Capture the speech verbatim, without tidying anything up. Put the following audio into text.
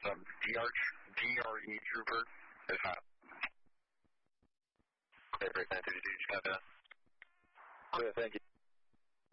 um, D R E Trooper is hot. Okay, great, nine two two, just copy that. Okay, thank you.